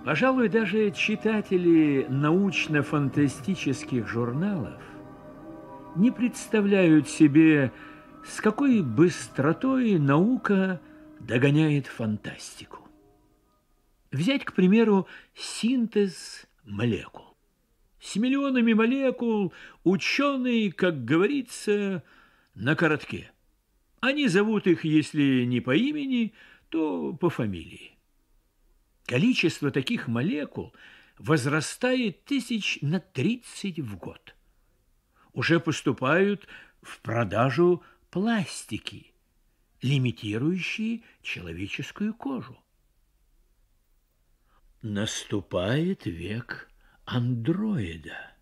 Пожалуй, даже читатели научно-фантастических журналов не представляют себе, с какой быстротой наука догоняет фантастику. Взять, к примеру, синтез молекул. С миллионами молекул ученые, как говорится, на коротке. Они зовут их, если не по имени, то по фамилии. Количество таких молекул возрастает тысяч на 30 в год. Уже поступают в продажу пластики, лимитирующие человеческую кожу. Наступает век андроида.